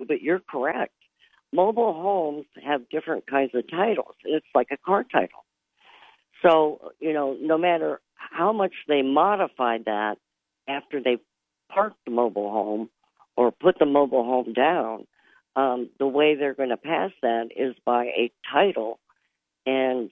but you're correct. Mobile homes have different kinds of titles. It's like a car title. So, no matter how much they modify that after they park the mobile home or put the mobile home down, the way they're going to pass that is by a title. And,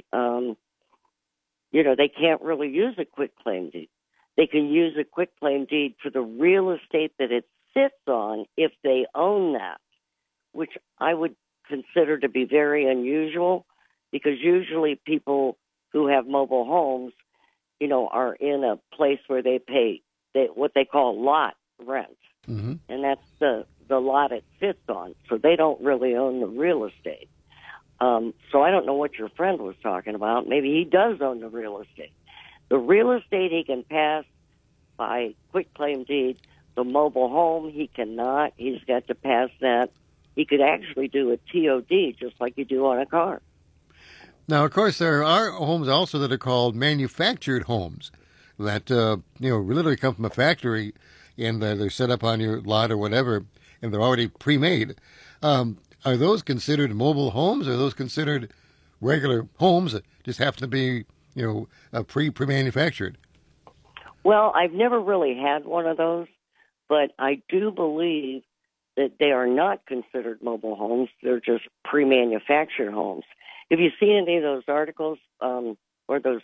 they can't really use a quitclaim deed. They can use a quitclaim deed for the real estate that it sits on if they own that, which I would consider to be very unusual because usually people who have mobile homes, are in a place where they pay what they call lot rent. Mm-hmm. And that's the lot it sits on. So they don't really own the real estate. So I don't know what your friend was talking about. Maybe he does own the real estate. The real estate he can pass by quitclaim deed. The mobile home he cannot. He's got to pass that. He could actually do a TOD just like you do on a car. Now, of course, there are homes also that are called manufactured homes that, literally come from a factory and they're set up on your lot or whatever, and they're already pre-made. Are those considered mobile homes, or are those considered regular homes that just happen to be, pre-manufactured? Well, I've never really had one of those, but I do believe that they are not considered mobile homes. They're just pre-manufactured homes. Have you seen any of those articles or those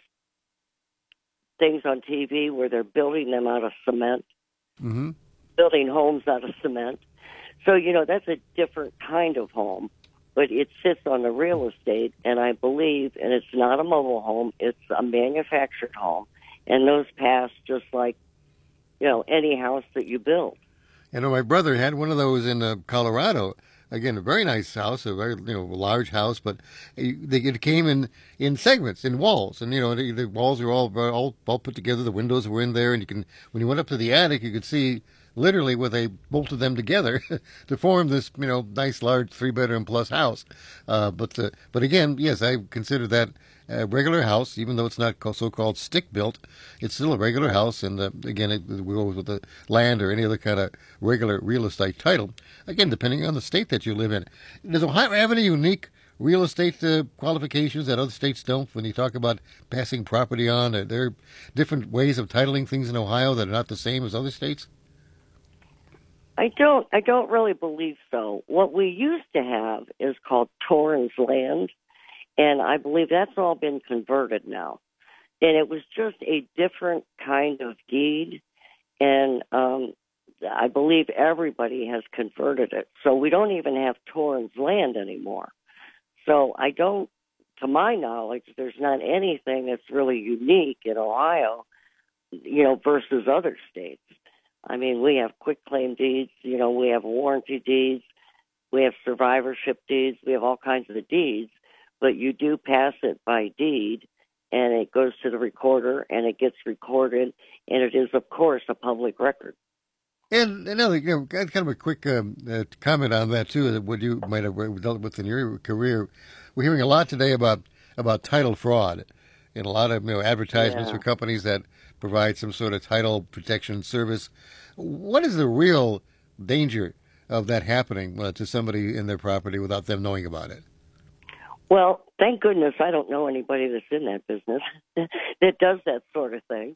things on TV where they're building them out of cement? Mm-hmm. Building homes out of cement. So, that's a different kind of home, but it sits on the real estate, and I believe, and it's not a mobile home, it's a manufactured home, and those pass just like, any house that you build. My brother had one of those in Colorado. Again, a very nice house, a very large house, but it came in segments, in walls, and the walls are all put together. The windows were in there, and when you went up to the attic, you could see literally where they bolted them together to form this nice large 3-bedroom plus house. But again, yes, I consider that a regular house, even though it's not so-called stick-built. It's still a regular house, and again, it goes with the land or any other kind of regular real estate title. Again, depending on the state that you live in. Does Ohio have any unique real estate qualifications that other states don't? When you talk about passing property on, are there different ways of titling things in Ohio that are not the same as other states? I don't really believe so. What we used to have is called Torrens land, and I believe that's all been converted now. And it was just a different kind of deed, and I believe everybody has converted it. So we don't even have Torrens land anymore. So to my knowledge, there's not anything that's really unique in Ohio, versus other states. I mean, we have quitclaim deeds, we have warranty deeds, we have survivorship deeds, we have all kinds of deeds, but you do pass it by deed, and it goes to the recorder, and it gets recorded, and it is, of course, a public record. And another, kind of a quick comment on that, too, that what you might have dealt with in your career. We're hearing a lot today about title fraud and a lot of advertisements for companies that provide some sort of title protection service. What is the real danger of that happening to somebody in their property without them knowing about it? Well, thank goodness I don't know anybody that's in that business that does that sort of thing.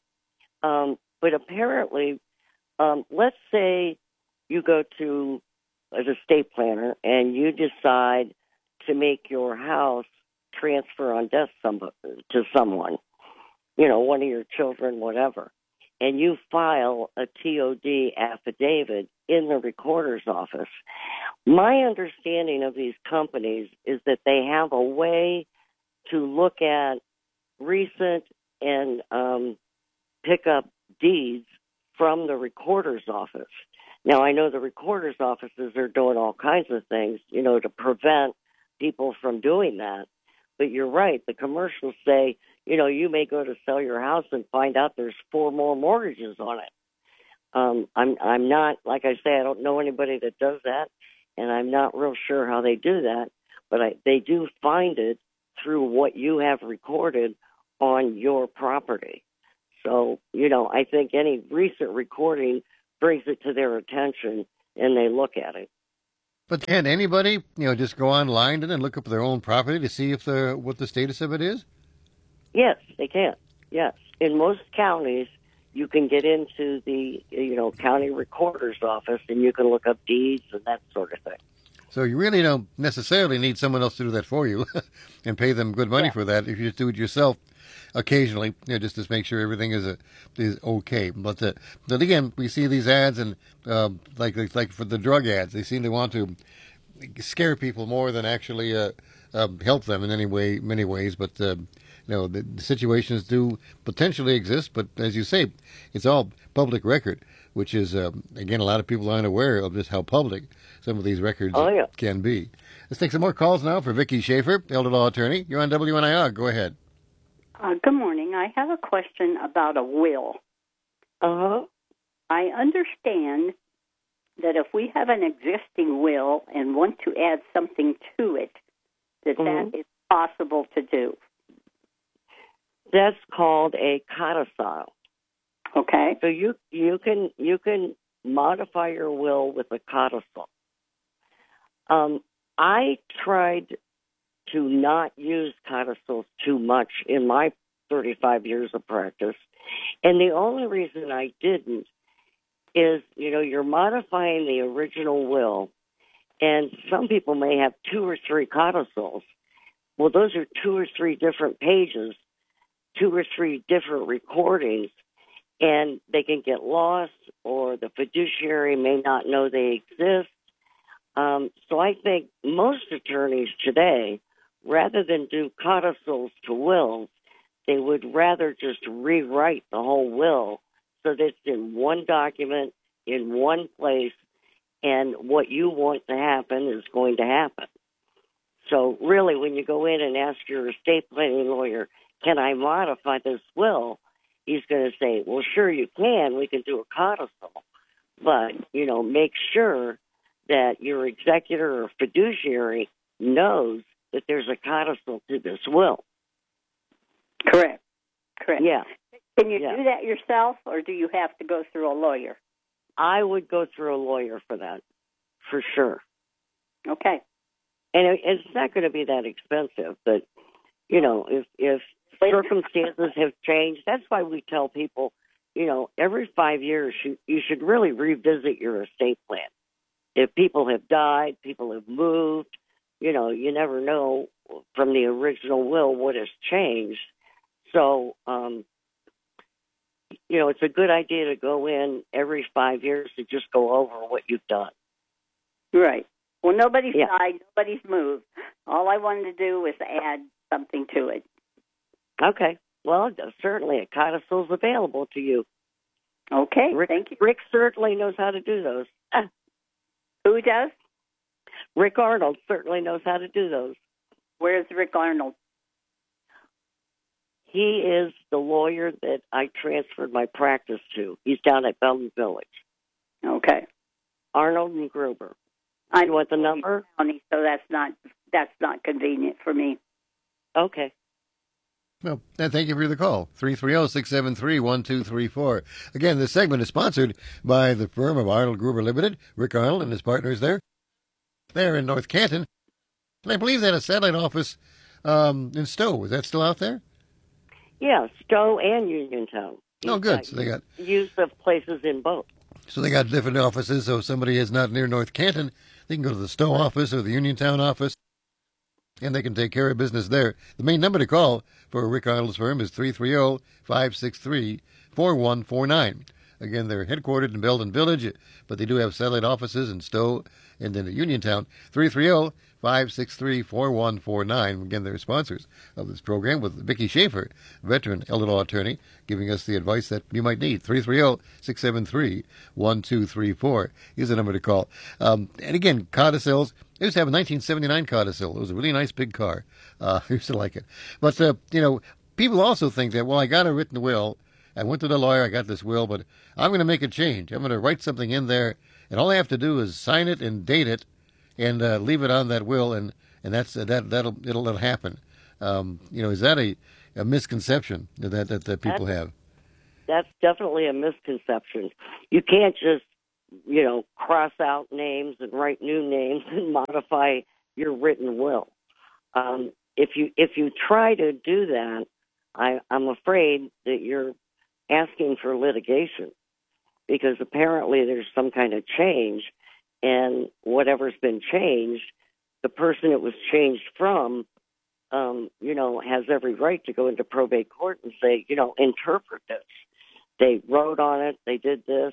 But apparently, let's say you go to an estate planner and you decide to make your house transfer on death to someone, one of your children, whatever, and you file a TOD affidavit in the recorder's office. My understanding of these companies is that they have a way to look at recent and pick up deeds from the recorder's office. Now, I know the recorder's offices are doing all kinds of things, to prevent people from doing that. But you're right. The commercials say, you may go to sell your house and find out there's 4 more mortgages on it. I'm not, like I say, I don't know anybody that does that, and I'm not real sure how they do that. But they do find it through what you have recorded on your property. So, I think any recent recording brings it to their attention, and they look at it. But can anybody, just go online and then look up their own property to see if what the status of it is? Yes, they can. Yes. In most counties, you can get into the, county recorder's office and you can look up deeds and that sort of thing. So you really don't necessarily need someone else to do that for you and pay them good money Yeah. for that. If you just do it yourself occasionally, just to make sure everything is okay. But again, we see these ads and like for the drug ads, they seem to want to scare people more than actually help them in many ways. But the situations do potentially exist. But as you say, it's all public record, which is again, a lot of people aren't aware of just how public some of these records can be. Let's take some more calls now for Vicki Schaefer, elder law attorney. You're on WNIR. Go ahead. Good morning. I have a question about a will. Uh-huh. I understand that if we have an existing will and want to add something to it, that is possible to do. That's called a codicil. Okay. So you can modify your will with a codicil. I tried to not use codicils too much in my 35 years of practice, and the only reason I didn't is, you're modifying the original will, and some people may have 2 or 3 codicils. Well, those are 2 or 3 different pages, 2 or 3 different recordings, and they can get lost, or the fiduciary may not know they exist. So I think most attorneys today, rather than do codicils to wills, they would rather just rewrite the whole will so that it's in one document, in one place, and what you want to happen is going to happen. So really, when you go in and ask your estate planning lawyer, can I modify this will? He's going to say, well, sure you can. We can do a codicil. But, make sure that your executor or fiduciary knows that there's a codicil to this will. Correct. Yeah. Can you do that yourself, or do you have to go through a lawyer? I would go through a lawyer for that, for sure. Okay. And it's not going to be that expensive, but, if circumstances have changed, that's why we tell people, every 5 years you should really revisit your estate plan. If people have died, people have moved, you never know from the original will what has changed. So, it's a good idea to go in every 5 years to just go over what you've done. Right. Well, nobody's died, nobody's moved. All I wanted to do was add something to it. Okay. Well, certainly a codicil is available to you. Okay, thank you. Rick certainly knows how to do those. Who does? Rick Arnold certainly knows how to do those. Where's Rick Arnold? He is the lawyer that I transferred my practice to. He's down at Belton Village. Okay. Arnold and Gruber. I want the number? County, so that's not convenient for me. Okay. Well, thank you for the call. 330-673-1234. Again, this segment is sponsored by the firm of Arnold Gruber Limited. Rick Arnold and his partners there. They're in North Canton. And I believe they had a satellite office in Stowe. Is that still out there? Yeah, Stowe and Uniontown. Oh, good. So they got use of places in both. So they got different offices. So if somebody is not near North Canton, they can go to the Stowe office or the Uniontown office, and they can take care of business there. The main number to call for Rick Arnold's firm is 330-563-4149. Again, they're headquartered in Belton Village, but they do have satellite offices in Stowe and in Uniontown. 330-563-4149. Again, they're sponsors of this program with Vicki Schaefer, veteran elder law attorney, giving us the advice that you might need. 330-673-1234 is the number to call. And again, codicils. I used to have a 1979 codicil. It was a really nice big car. I used to like it. But, people also think that, well, I got a written will. I went to the lawyer, I got this will, but I'm going to make a change. I'm going to write something in there, and all I have to do is sign it and date it, and leave it on that will, and that's it'll happen. Is that a misconception that people have? That's definitely a misconception. You can't just cross out names and write new names and modify your written will. If you try to do that, I'm afraid that you're asking for litigation, because apparently there's some kind of change, and whatever's been changed, the person it was changed from, has every right to go into probate court and say, interpret this. They wrote on it, they did this,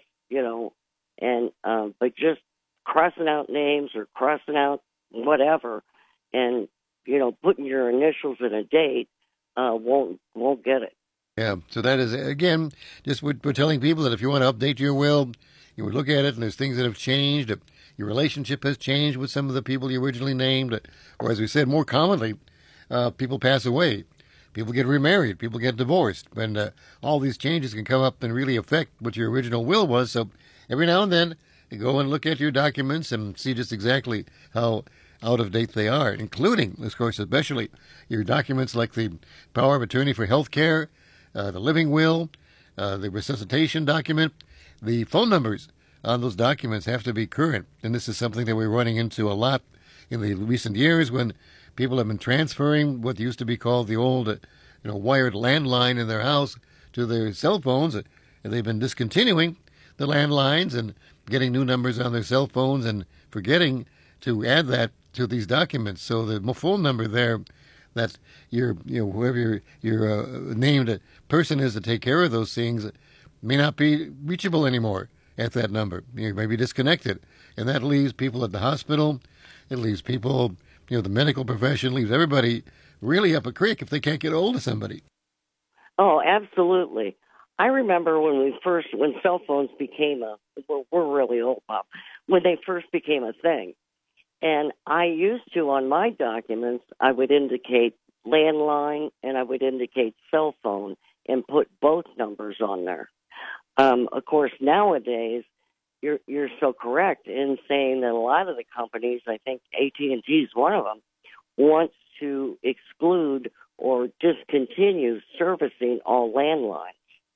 but just crossing out names or crossing out whatever, and putting your initials in a date won't get it. Yeah, so that is, again, just we're telling people that if you want to update your will, you would look at it and there's things that have changed. Your relationship has changed with some of the people you originally named, or as we said, more commonly, people pass away, people get remarried, people get divorced, and all these changes can come up and really affect what your original will was. So every now and then, you go and look at your documents and see just exactly how out of date they are, including, of course, especially your documents like the power of attorney for health care, the living will, the resuscitation document. The phone numbers on those documents have to be current, and this is something that we're running into a lot in the recent years when people have been transferring what used to be called the old, wired landline in their house to their cell phones, and they've been discontinuing the landlines and getting new numbers on their cell phones and forgetting to add that to these documents. So the phone number there that whoever your named person is to take care of those things may not be reachable anymore at that number. You may be disconnected, and that leaves people at the hospital. It leaves people, the medical profession, leaves everybody really up a creek if they can't get a hold of somebody. Oh, absolutely. I remember when cell phones became we're really old, Bob, when they first became a thing. And I used to, on my documents, I would indicate landline and I would indicate cell phone and put both numbers on there. Of course, nowadays, you're so correct in saying that a lot of the companies, I think AT&T is one of them, wants to exclude or discontinue servicing all landlines.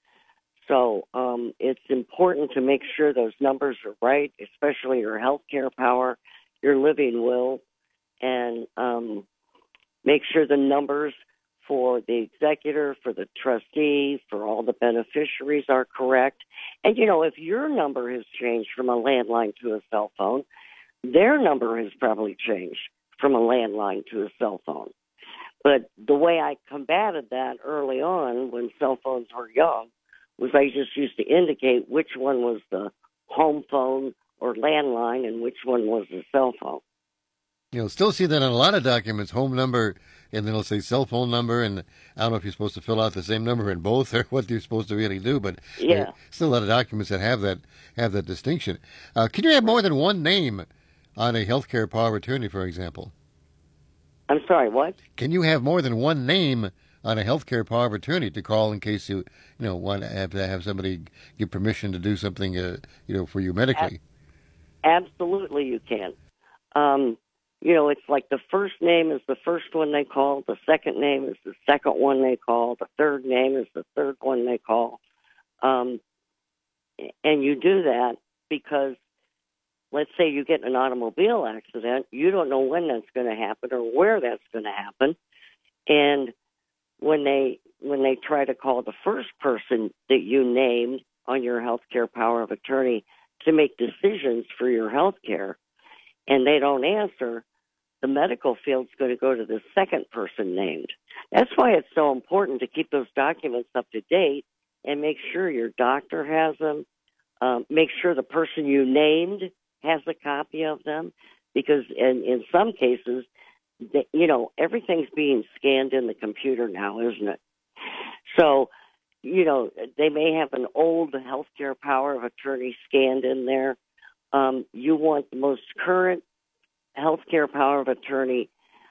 So it's important to make sure those numbers are right, especially your healthcare power, your living will, and make sure the numbers for the executor, for the trustee, for all the beneficiaries are correct. And, if your number has changed from a landline to a cell phone, their number has probably changed from a landline to a cell phone. But the way I combated that early on when cell phones were young was I just used to indicate which one was the home phone or landline and which one was the cell phone. You'll still see that on a lot of documents, home number, and then it'll say cell phone number, and I don't know if you're supposed to fill out the same number in both or what you're supposed to really do, but yeah, still a lot of documents that have that distinction. Can you have more than one name on a healthcare power of attorney, for example? I'm sorry, what? Can you have more than one name on a healthcare power of attorney to call in case you want to have somebody give permission to do something for you medically? Absolutely, you can. It's like the first name is the first one they call, the second name is the second one they call, the third name is the third one they call. And you do that because, let's say you get in an automobile accident, you don't know when that's going to happen or where that's going to happen. And when they try to call the first person that you named on your healthcare power of attorney to make decisions for your healthcare, and they don't answer, the medical field's going to go to the second person named. That's why it's so important to keep those documents up to date and make sure your doctor has them. Make sure the person you named has a copy of them, because in some cases, everything's being scanned in the computer now, isn't it? So, they may have an old healthcare power of attorney scanned in there. You want the most current healthcare power of attorney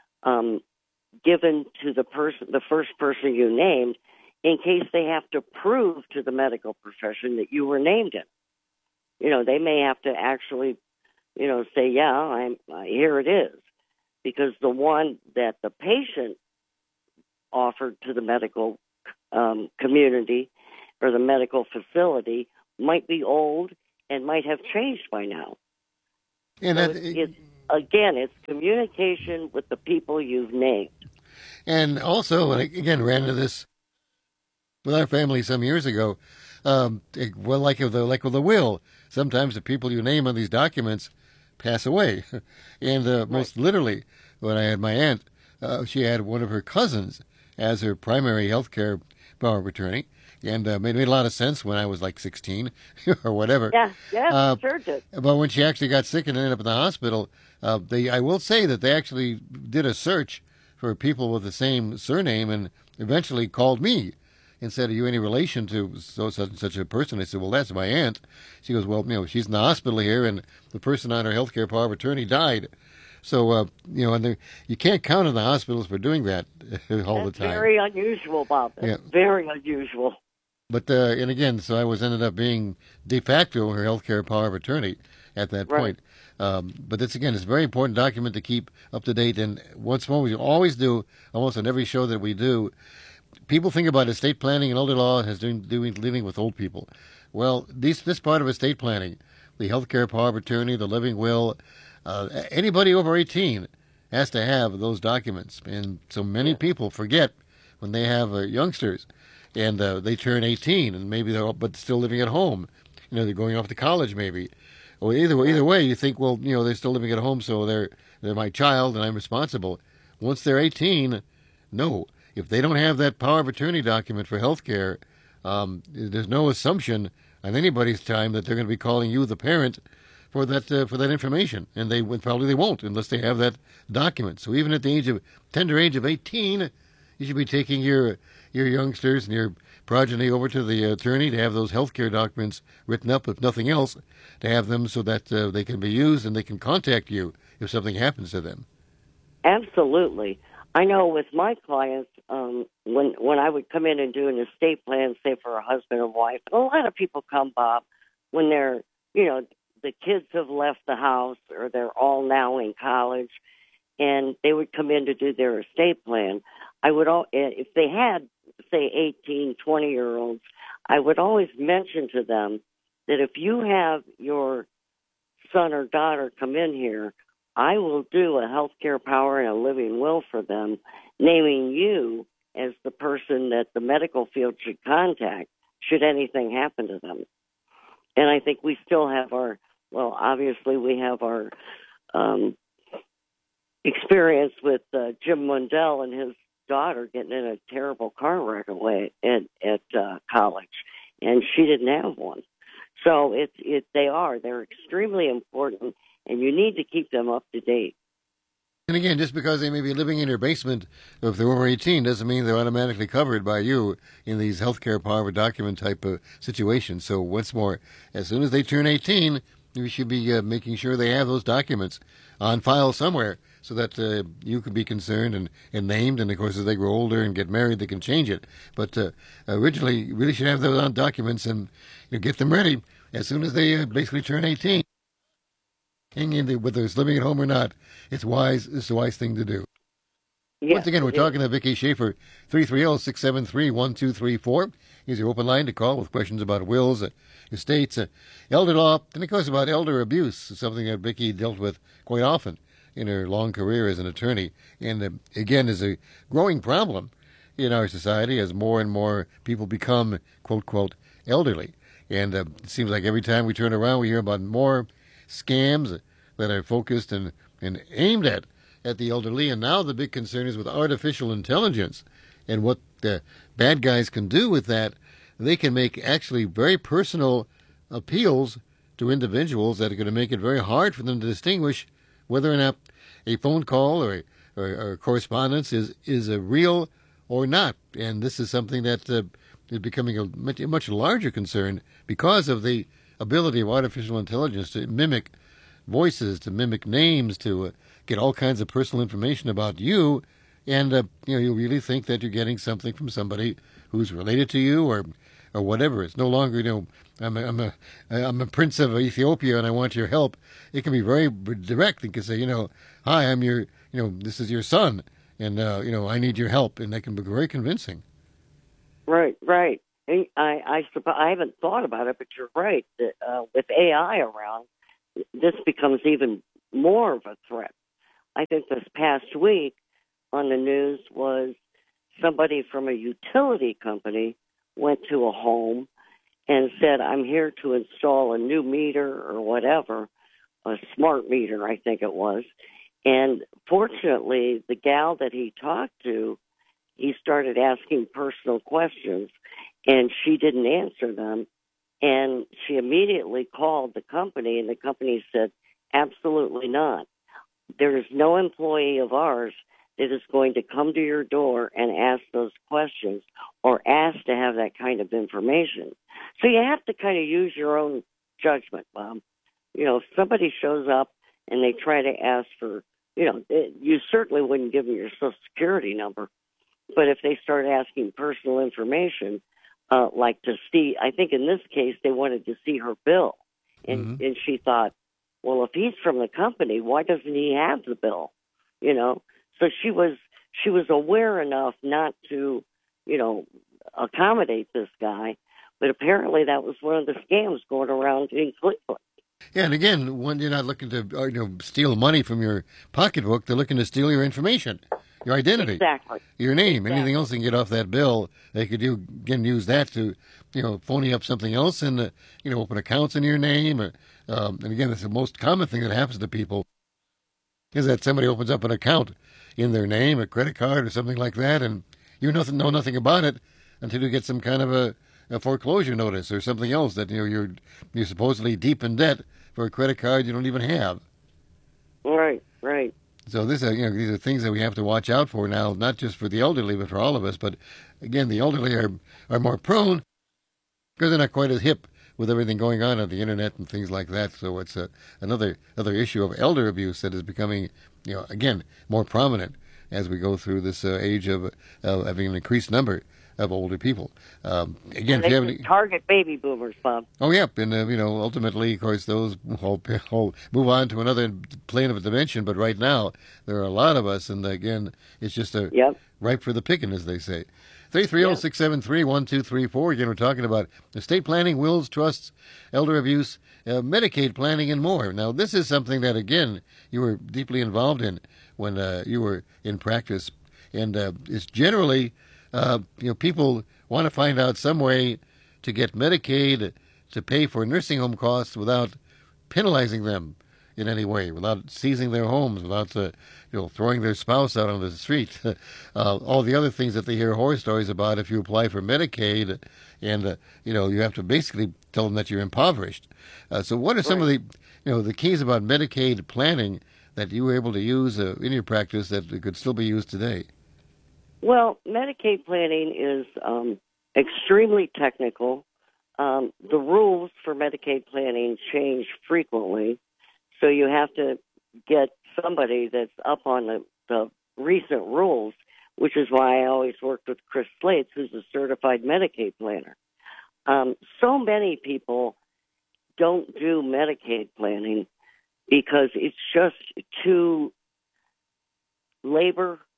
given to the first person you named, in case they have to prove to the medical profession that you were named in. They may have to actually, say, yeah, here it is, because the one that the patient offered to the medical community or the medical facility might be old and might have changed by now. And so it's communication with the people you've named. And also, again, ran into this with our family some years ago. Well, like with the will, sometimes the people you name on these documents pass away. And most literally, when I had my aunt, she had one of her cousins as her primary health care power of attorney. And made a lot of sense when I was like 16 or whatever. Yeah, sure did. But when she actually got sick and ended up in the hospital, I will say that they actually did a search for people with the same surname and eventually called me and said, "Are you any relation to such and such a person?" I said, "Well, that's my aunt." She goes, "Well, she's in the hospital here, and the person on her health care power of attorney died." So, and you can't count on the hospitals for doing that all the time. Very unusual, Bob. That's very unusual. But, and again, so I ended up being de facto her healthcare power of attorney at that point. But it's a very important document to keep up to date. And once more, we always do, almost on every show that we do, people think about estate planning and elder law as living with old people. Well, this part of estate planning, the healthcare power of attorney, the living will, anybody over 18 has to have those documents. And so many people forget when they have youngsters. And they turn 18, and maybe but still living at home. They're going off to college, maybe. Or either way, you think, well, they're still living at home, so they're my child, and I'm responsible. Once they're 18, no. If they don't have that power of attorney document for health care, there's no assumption on anybody's time that they're going to be calling you, the parent, for that information, and they won't unless they have that document. So even at the tender age of 18, you should be taking your youngsters and your progeny over to the attorney to have those health care documents written up, if nothing else, to have them so that they can be used and they can contact you if something happens to them. Absolutely. I know with my clients, when I would come in and do an estate plan, say for a husband and wife, a lot of people come, Bob, when they're, the kids have left the house or they're all now in college, and they would come in to do their estate plan. If they had, say, 18, 20-year-olds, I would always mention to them that if you have your son or daughter come in here, I will do a healthcare power and a living will for them, naming you as the person that the medical field should contact should anything happen to them. And I think we still have obviously we have our experience with Jim Mundell and his daughter getting in a terrible car wreck away at college, and she didn't have one. So they're extremely important, and you need to keep them up to date. And again, just because they may be living in your basement, if they're over 18, doesn't mean they're automatically covered by you in these healthcare power of document type of situations. So once more, as soon as they turn 18, you should be making sure they have those documents on file somewhere, so that you can be concerned and named. And, of course, as they grow older and get married, they can change it. But originally, you really should have those on documents and get them ready as soon as they basically turn 18. And whether it's living at home or not, it's the wise thing to do. Yeah, once again, we're talking to Vicki Schaefer, 330-673-1234. Here's your open line to call with questions about wills, estates, elder law, and, of course, about elder abuse, something that Vicki dealt with quite often in her long career as an attorney, and again is a growing problem in our society as more and more people become, quote, quote, elderly. And it seems like every time we turn around, we hear about more scams that are focused and aimed at the elderly. And now the big concern is with artificial intelligence and what the bad guys can do with that. They can make actually very personal appeals to individuals that are going to make it very hard for them to distinguish whether or not a phone call or correspondence is a real or not. And this is something that is becoming a much larger concern because of the ability of artificial intelligence to mimic voices, to mimic names, to get all kinds of personal information about you. And you really think that you're getting something from somebody who's related to you or whatever. It's no longer, I'm a prince of Ethiopia and I want your help. It can be very direct. It can say, hi, I'm your, this is your son, and I need your help, and that can be very convincing. Right. I suppose I haven't thought about it, but you're right that with AI around, this becomes even more of a threat. I think this past week on the news was somebody from a utility company went to a home and said, "I'm here to install a new meter or whatever, a smart meter," I think it was. And fortunately, the gal that he talked to, he started asking personal questions, and she didn't answer them. And she immediately called the company, and the company said, "Absolutely not. There is no employee of ours that is going to come to your door and ask those questions or ask to have that kind of information." So you have to kind of use your own judgment, Bob. If somebody shows up and they try to ask for, you certainly wouldn't give them your Social Security number. But if they start asking personal information, like to see, I think in this case they wanted to see her bill. And she thought, well, if he's from the company, why doesn't he have the bill? So she was aware enough not to, accommodate this guy. But apparently that was one of the scams going around in Cleveland. Yeah, and again, when you're not looking to steal money from your pocketbook, they're looking to steal your information, your identity, exactly, your name, exactly. Anything else they can get off that bill. They could use that to, phony up something else and open accounts in your name. And again, that's the most common thing that happens to people is that somebody opens up an account in their name, a credit card or something like that, and you know nothing about it until you get some kind of a foreclosure notice or something else that you're supposedly deep in debt for a credit card you don't even have. Right. So these are things that we have to watch out for now, not just for the elderly, but for all of us. But again, the elderly are more prone because they're not quite as hip with everything going on the internet and things like that. So it's another issue of elder abuse that is becoming, again, more prominent as we go through this age of having an increased number of older people. Again, if you have any target baby boomers, Bob. Oh, yeah, and ultimately, of course, those will move on to another plane of dimension. But right now, there are a lot of us, and again, it's just ripe for the picking, as they say. 330-673-1234. Again, we're talking about estate planning, wills, trusts, elder abuse, Medicaid planning, and more. Now, this is something that, again, you were deeply involved in when you were in practice, and it's generally. People want to find out some way to get Medicaid to pay for nursing home costs without penalizing them in any way, without seizing their homes, without throwing their spouse out on the street. All the other things that they hear horror stories about if you apply for Medicaid, and you have to basically tell them that you're impoverished. So, what are some of the keys about Medicaid planning that you were able to use in your practice that could still be used today? Well, Medicaid planning is extremely technical. The rules for Medicaid planning change frequently, so you have to get somebody that's up on the recent rules, which is why I always worked with Chris Slates, who's a certified Medicaid planner. So many people don't do Medicaid planning because it's just too labor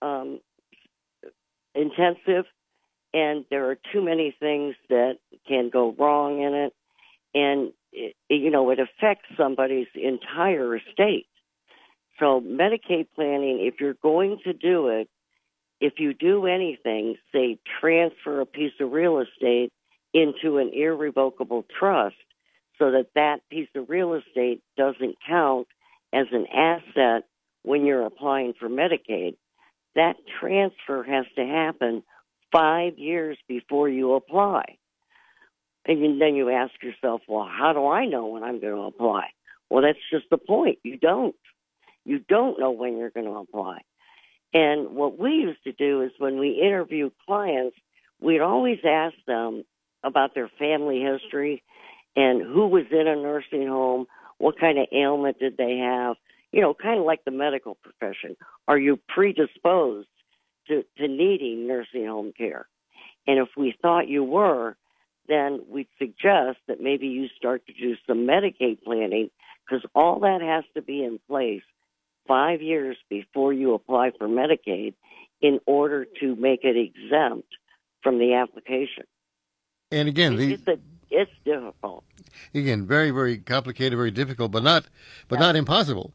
intensive, and there are too many things that can go wrong in it, and it affects somebody's entire estate. So Medicaid planning, if you're going to do it, if you do anything, say transfer a piece of real estate into an irrevocable trust so that that piece of real estate doesn't count as an asset when you're applying for Medicaid, that transfer has to happen 5 years before you apply. And then you ask yourself, well, how do I know when I'm going to apply? Well, that's just the point. You don't. You don't know when you're going to apply. And what we used to do is when we interview clients, we'd always ask them about their family history and who was in a nursing home, what kind of ailment did they have, kind of like the medical profession. Are you predisposed to needing nursing home care? And if we thought you were, then we'd suggest that maybe you start to do some Medicaid planning, because all that has to be in place 5 years before you apply for Medicaid in order to make it exempt from the application. And again, it's difficult. Again, very, very complicated, very difficult, but not impossible.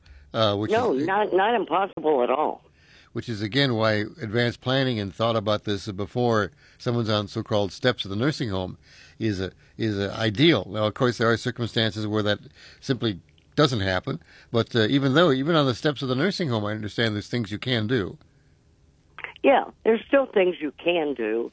Not impossible at all. Which is again why advanced planning and thought about this before someone's on so-called steps of the nursing home is ideal. Now, of course, there are circumstances where that simply doesn't happen. But even on the steps of the nursing home, I understand there's things you can do. Yeah, there's still things you can do.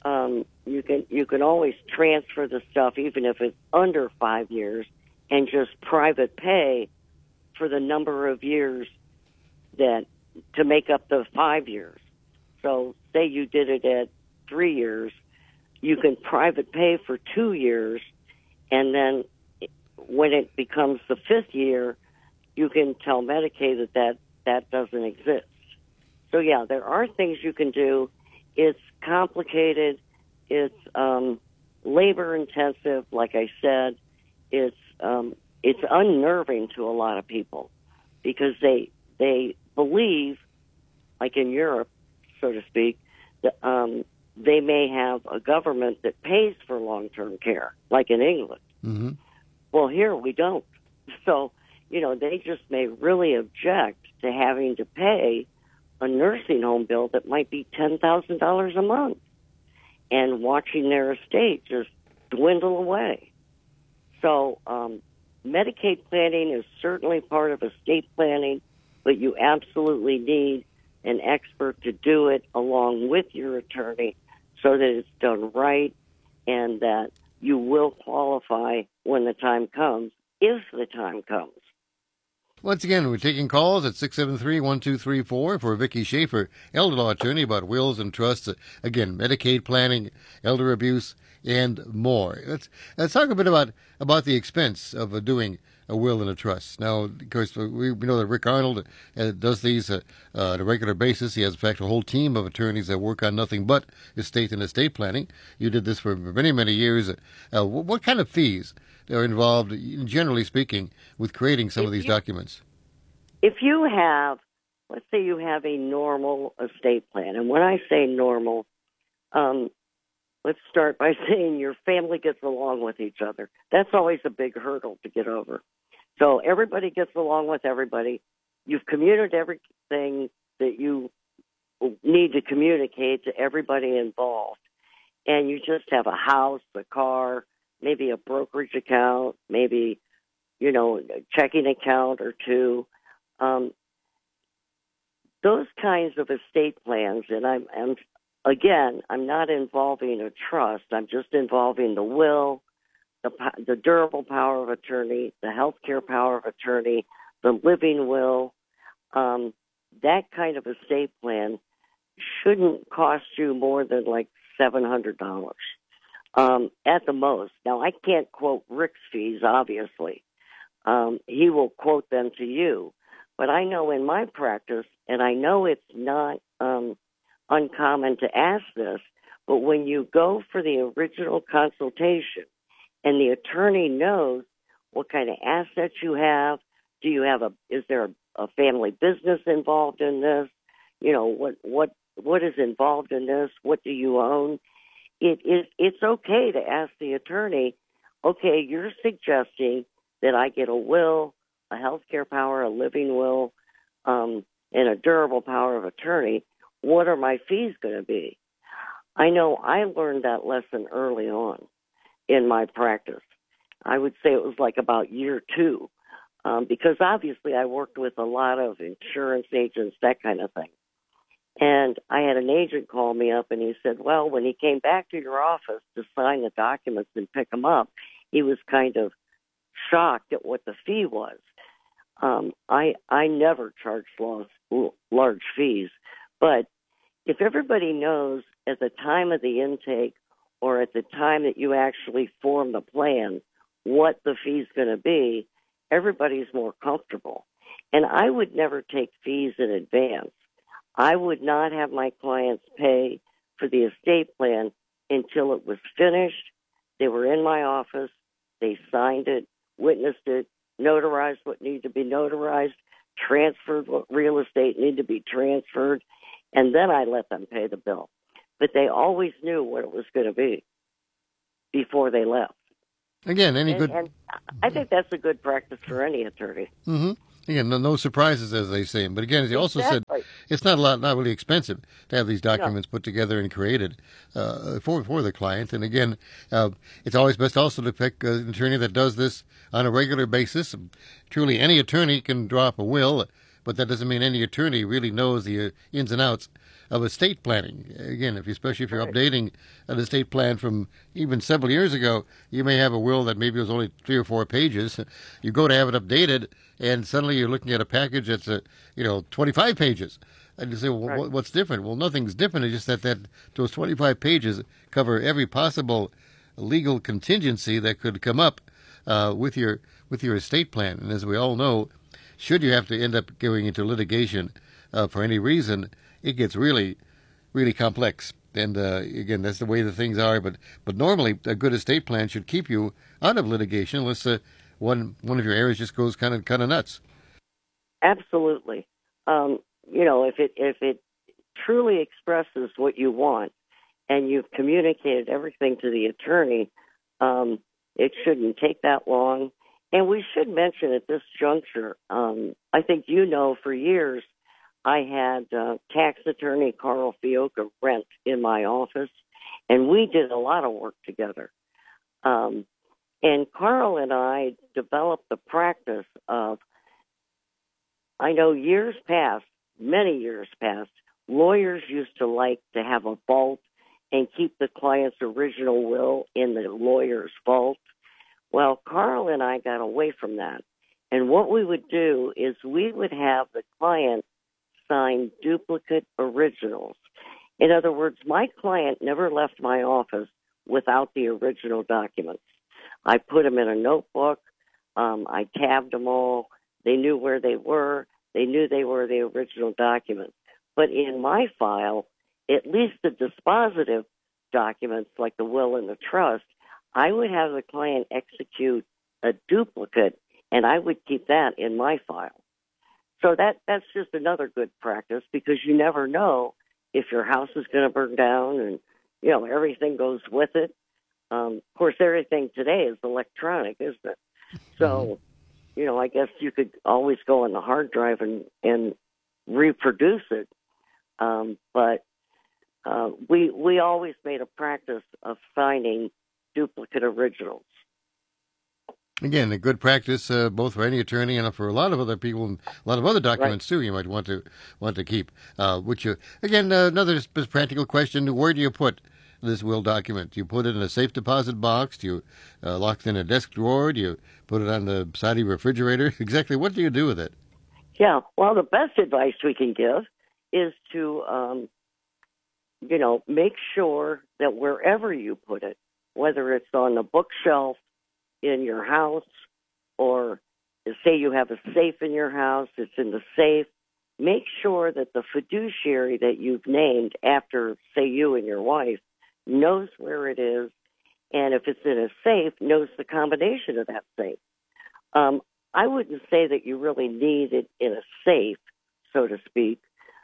You can always transfer the stuff, even if it's under 5 years, and just private pay for the number of years that to make up the 5 years. So, say you did it at 3 years, you can private pay for 2 years, and then when it becomes the 5th year, you can tell Medicaid that doesn't exist. So, yeah, there are things you can do. It's complicated. It's labor intensive, like I said. It's unnerving to a lot of people because they believe, like in Europe, so to speak, that they may have a government that pays for long-term care, like in England. Mm-hmm. Well, here we don't. So, they just may really object to having to pay a nursing home bill that might be $10,000 a month and watching their estate just dwindle away. So Medicaid planning is certainly part of estate planning, but you absolutely need an expert to do it along with your attorney so that it's done right and that you will qualify when the time comes, if the time comes. Once again, we're taking calls at 673-1234 for Vicki Schaefer, elder law attorney, about wills and trusts. Again, Medicaid planning, elder abuse, and more. Let's talk a bit about the expense of doing a will and a trust. Now, of course, we know that Rick Arnold does these on a regular basis. He has, in fact, a whole team of attorneys that work on nothing but estate and estate planning. You did this for many, many years. What kind of fees are involved, generally speaking, with creating some of these documents? If you have, let's say you have a normal estate plan, and when I say normal, let's start by saying your family gets along with each other. That's always a big hurdle to get over. So everybody gets along with everybody. You've communicated everything that you need to communicate to everybody involved. And you just have a house, a car, maybe a brokerage account, maybe, a checking account or two. Those kinds of estate plans, and I'm not involving a trust. I'm just involving the will, the durable power of attorney, the healthcare power of attorney, the living will. That kind of estate plan shouldn't cost you more than like $700 at the most. Now, I can't quote Rick's fees, obviously. He will quote them to you. But I know in my practice, and I know it's not uncommon to ask this, but when you go for the original consultation and the attorney knows what kind of assets you have, is there a family business involved in this? What is involved in this? What do you own? It's okay to ask the attorney, okay, you're suggesting that I get a will, a healthcare power, a living will, and a durable power of attorney. What are my fees going to be? I know I learned that lesson early on in my practice. I would say it was like about year 2, because obviously I worked with a lot of insurance agents, that kind of thing. And I had an agent call me up, and he said, well, when he came back to your office to sign the documents and pick them up, he was kind of shocked at what the fee was. I never charged large fees, but if everybody knows at the time of the intake or at the time that you actually form the plan what the fee's going to be, everybody's more comfortable. And I would never take fees in advance. I would not have my clients pay for the estate plan until it was finished. They were in my office. They signed it, witnessed it, notarized what needed to be notarized, transferred what real estate needed to be transferred, and then I let them pay the bill. But they always knew what it was going to be. before they left. Again, And I think that's a good practice for any attorney. Mm-hmm. Again, no surprises, as they say. But again, as you also said, it's not really expensive to have these documents put together and created for the client. And again, it's always best also to pick an attorney that does this on a regular basis. Truly, any attorney can draw up a will, but that doesn't mean any attorney really knows the ins and outs of estate planning. Again, especially if you're updating an estate plan from even several years ago, you may have a will that maybe was only 3 or 4 pages. You go to have it updated, and suddenly you're looking at a package that's 25 pages. And you say, well, what's different? Well, nothing's different. It's just that those 25 pages cover every possible legal contingency that could come up with your estate plan. And as we all know, should you have to end up going into litigation for any reason, it gets really, really complex. And again, that's the way the things are. But normally, a good estate plan should keep you out of litigation unless one of your areas just goes kind of nuts. Absolutely. If it truly expresses what you want, and you've communicated everything to the attorney, it shouldn't take that long. And we should mention at this juncture, I think for years, I had tax attorney Carl Fiocca Rent in my office, and we did a lot of work together. And Carl and I developed the practice of, I know many years past, lawyers used to like to have a vault and keep the client's original will in the lawyer's vault. Well, Carl and I got away from that. And what we would do is we would have the client sign duplicate originals. In other words, my client never left my office without the original documents. I put them in a notebook. I tabbed them all. They knew where they were. They knew they were the original documents. But in my file, at least the dispositive documents like the will and the trust, I would have the client execute a duplicate, and I would keep that in my file. So that's just another good practice, because you never know if your house is going to burn down and, everything goes with it. Of course, everything today is electronic, isn't it? So, I guess you could always go on the hard drive and reproduce it. But we always made a practice of signing duplicate originals. Again, a good practice both for any attorney and for a lot of other people, and a lot of other documents too. You might want to keep. Another practical question: where do you put this will document? Do you put it in a safe deposit box? Do you lock it in a desk drawer? Do you put it on the side of your refrigerator? Exactly, what do you do with it? Yeah, well, the best advice we can give is to, make sure that wherever you put it, whether it's on the bookshelf in your house, or say you have a safe in your house, it's in the safe, make sure that the fiduciary that you've named after, say, you and your wife, knows where it is, and if it's in a safe, knows the combination of that safe. I wouldn't say that you really need it in a safe, so to speak.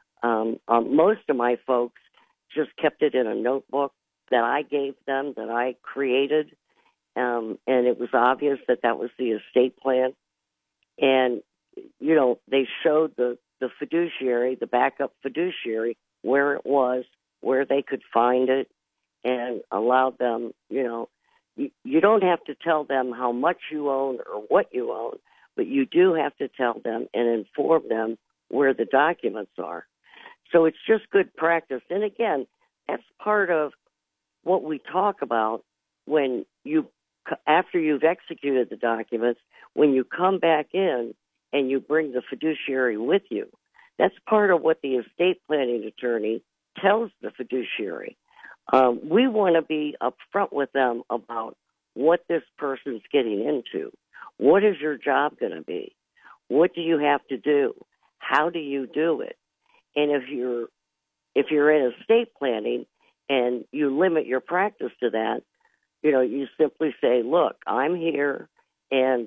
Most of my folks just kept it in a notebook that I gave them, that I created, and it was obvious that was the estate plan. And, they showed the fiduciary, the backup fiduciary, where it was, where they could find it, and allowed them, you don't have to tell them how much you own or what you own, but you do have to tell them and inform them where the documents are. So it's just good practice. And again, that's part of what we talk about when after you've executed the documents, when you come back in and you bring the fiduciary with you. That's part of what the estate planning attorney tells the fiduciary. We want to be upfront with them about what this person's getting into. What is your job going to be? What do you have to do? How do you do it? And if you're in estate planning and you limit your practice to that, you simply say, look, I'm here, and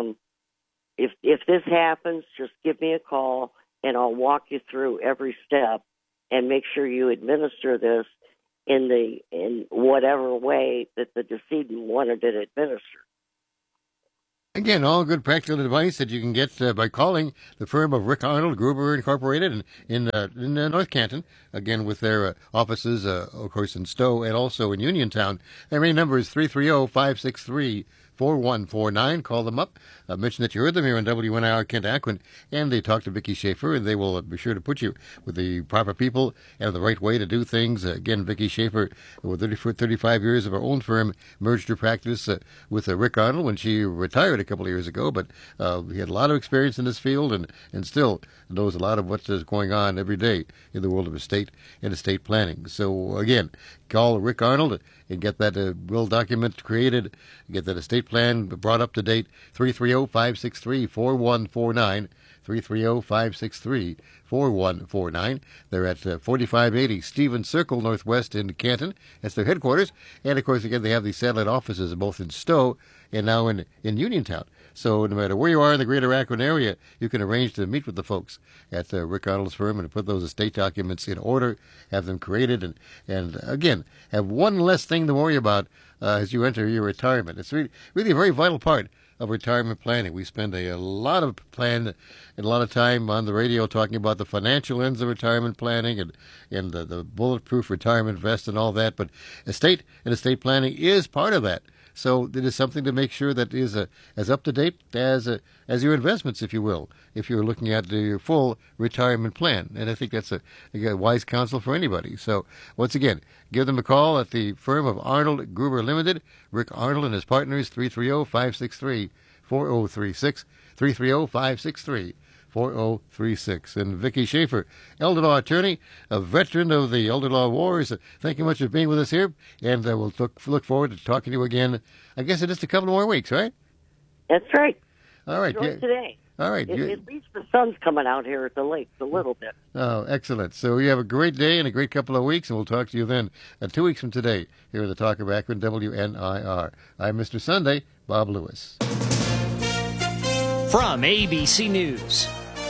if this happens, just give me a call, and I'll walk you through every step and make sure you administer this in whatever way that the decedent wanted it administered. Again, all good practical advice that you can get by calling the firm of Rick Arnold Gruber Incorporated in North Canton. Again, with their offices, of course, in Stowe and also in Uniontown. Their main number is 330-563-4149. Call them up. Mention that you heard them here on WNIR Kent Akron, and they talk to Vicki Schaefer, and they will be sure to put you with the proper people and the right way to do things. Again, Vicki Schaefer, with 35 years of her own firm, merged her practice with Rick Arnold when she retired a couple of years ago, but he had a lot of experience in this field and still knows a lot of what is going on every day in the world of estate and estate planning. So, again, call Rick Arnold and get that will document created, get that estate plan brought up to date, 330-563-4149, 330-563-4149. They're at 4580 Stevens Circle Northwest in Canton. That's their headquarters. And, of course, again, they have these satellite offices both in Stowe and now in Uniontown. So no matter where you are in the greater Akron area, you can arrange to meet with the folks at Rick Arnold's firm and put those estate documents in order, have them created, and again, have one less thing to worry about as you enter your retirement. It's really a very vital part of retirement planning. We spend a lot of plan and a lot of time on the radio talking about the financial ends of retirement planning and the bulletproof retirement vest and all that, but estate and estate planning is part of that. So it is something to make sure that is as up to date as your investments, if you will, if you're looking at your full retirement plan. And I think that's a wise counsel for anybody. So once again, give them a call at the firm of Arnold Gruber Limited. Rick Arnold and his partners, 330-563-4036, 330-563-4036. And Vicki Schaefer, elder law attorney, a veteran of the elder law wars. Thank you much for being with us here, and we'll look forward to talking to you again, I guess, in just a couple more weeks, right? That's right. All right. Today. All right. At least the sun's coming out here at the lakes a little bit. Oh, excellent. So you have a great day and a great couple of weeks, and we'll talk to you then 2 weeks from today here at the Talk of Akron, WNIR. I'm Mr. Sunday, Bob Lewis. From ABC News,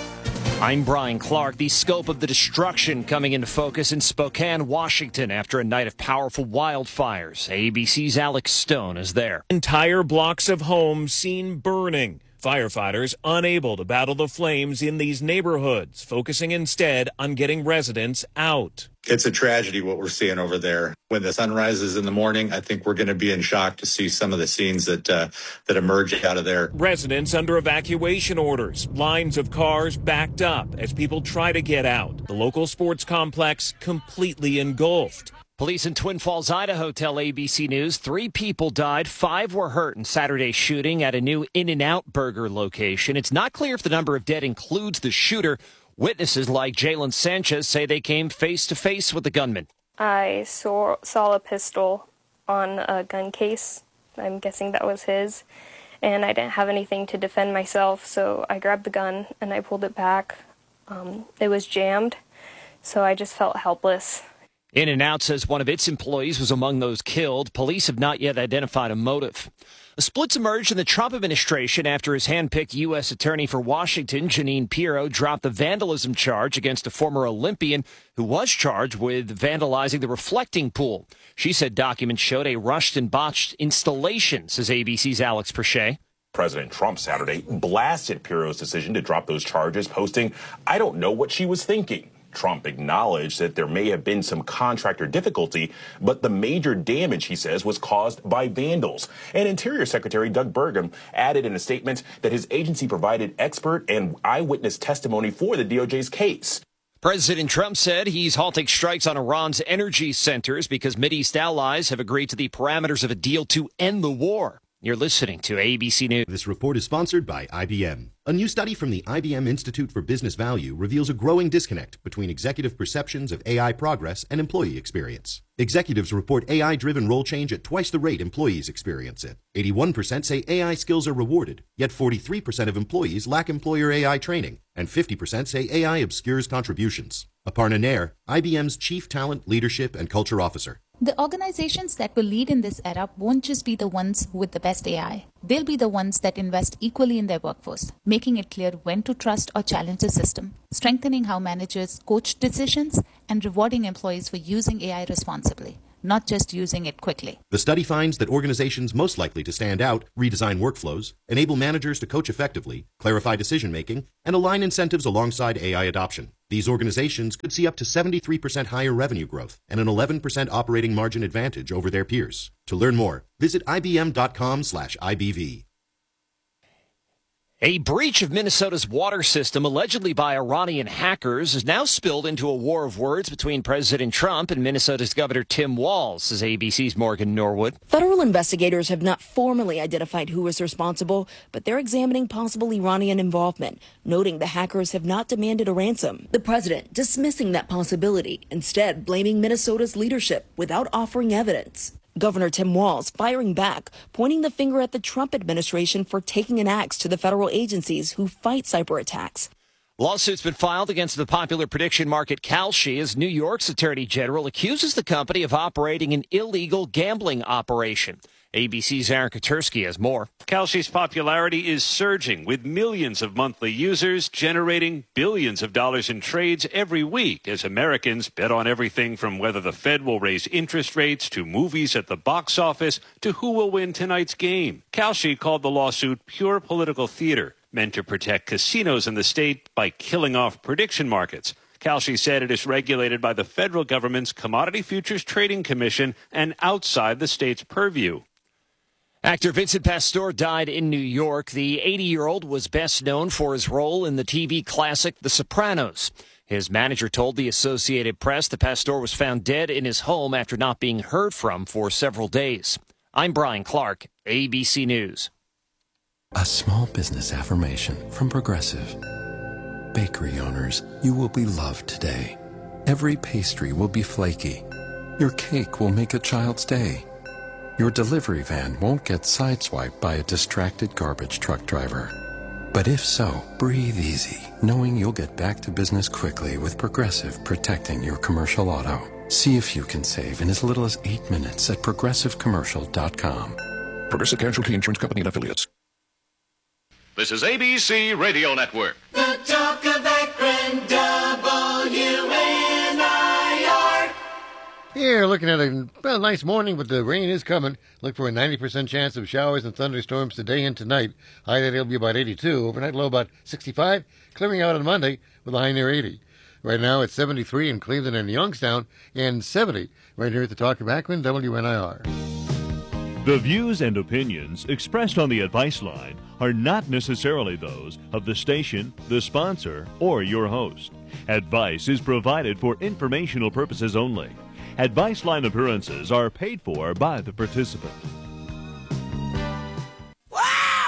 I'm Brian Clark. The scope of the destruction coming into focus in Spokane, Washington, after a night of powerful wildfires. ABC's Alex Stone is there. Entire blocks of homes seen burning. Firefighters unable to battle the flames in these neighborhoods, focusing instead on getting residents out. It's a tragedy what we're seeing over there. When the sun rises in the morning, I think we're going to be in shock to see some of the scenes that emerge out of there. Residents under evacuation orders, lines of cars backed up as people try to get out. The local sports complex completely engulfed. Police in Twin Falls, Idaho tell ABC News 3 people died, 5 were hurt in Saturday's shooting at a new In-N-Out burger location. It's not clear if the number of dead includes the shooter. Witnesses like Jalen Sanchez say they came face-to-face with the gunman. I saw a pistol on a gun case. I'm guessing that was his. And I didn't have anything to defend myself, so I grabbed the gun and I pulled it back. It was jammed, so I just felt helpless. In-N-Out says one of its employees was among those killed. Police have not yet identified a motive. The splits emerged in the Trump administration after his hand-picked U.S. Attorney for Washington, Jeanine Pirro, dropped the vandalism charge against a former Olympian who was charged with vandalizing the reflecting pool. She said documents showed a rushed and botched installation, says ABC's Alex Perche. President Trump Saturday blasted Pirro's decision to drop those charges, posting, "I don't know what she was thinking." Trump acknowledged that there may have been some contractor difficulty, but the major damage, he says, was caused by vandals. And Interior Secretary Doug Burgum added in a statement that his agency provided expert and eyewitness testimony for the DOJ's case. President Trump said he's halting strikes on Iran's energy centers because Mideast allies have agreed to the parameters of a deal to end the war. You're listening to ABC News. This report is sponsored by IBM. A new study from the IBM Institute for Business Value reveals a growing disconnect between executive perceptions of AI progress and employee experience. Executives report AI-driven role change at twice the rate employees experience it. 81% say AI skills are rewarded, yet 43% of employees lack employer AI training, and 50% say AI obscures contributions. Aparna Nair, IBM's Chief Talent, Leadership, and Culture Officer. The organizations that will lead in this era won't just be the ones with the best AI. They'll be the ones that invest equally in their workforce, making it clear when to trust or challenge the system, strengthening how managers coach decisions, and rewarding employees for using AI responsibly, not just using it quickly. The study finds that organizations most likely to stand out redesign workflows, enable managers to coach effectively, clarify decision-making, and align incentives alongside AI adoption. These organizations could see up to 73% higher revenue growth and an 11% operating margin advantage over their peers. To learn more, visit ibm.com/IBV. A breach of Minnesota's water system, allegedly by Iranian hackers, has now spilled into a war of words between President Trump and Minnesota's Governor Tim Walz, says ABC's Morgan Norwood. Federal investigators have not formally identified who is responsible, but they're examining possible Iranian involvement, noting the hackers have not demanded a ransom. The president dismissing that possibility, instead blaming Minnesota's leadership without offering evidence. Governor Tim Walz firing back, pointing the finger at the Trump administration for taking an axe to the federal agencies who fight cyber attacks. Lawsuit's been filed against the popular prediction market Kalshi as New York's Attorney General accuses the company of operating an illegal gambling operation. ABC's Aaron Katersky has more. Kalshi's popularity is surging, with millions of monthly users generating billions of dollars in trades every week as Americans bet on everything from whether the Fed will raise interest rates to movies at the box office to who will win tonight's game. Kalshi called the lawsuit pure political theater, meant to protect casinos in the state by killing off prediction markets. Kalshi said it is regulated by the federal government's Commodity Futures Trading Commission and outside the state's purview. Actor Vincent Pastore died in New York. The 80-year-old was best known for his role in the TV classic The Sopranos. His manager told the Associated Press that Pastore was found dead in his home after not being heard from for several days. I'm Brian Clark, ABC News. A small business affirmation from Progressive. Bakery owners, you will be loved today. Every pastry will be flaky. Your cake will make a child's day. Your delivery van won't get sideswiped by a distracted garbage truck driver. But if so, breathe easy, knowing you'll get back to business quickly with Progressive protecting your commercial auto. See if you can save in as little as 8 minutes at progressivecommercial.com. Progressive Casualty Insurance Company and Affiliates. This is ABC Radio Network. The talk of Akron, WNIR. Here, looking at a nice morning, but the rain is coming. Look for a 90% chance of showers and thunderstorms today and tonight. High today will be about 82. Overnight low about 65. Clearing out on Monday with a high near 80. Right now it's 73 in Cleveland and Youngstown and 70 right here at the Talk of Akron, WNIR. The views and opinions expressed on the advice line are not necessarily those of the station, the sponsor, or your host. Advice is provided for informational purposes only. Advice line appearances are paid for by the participant.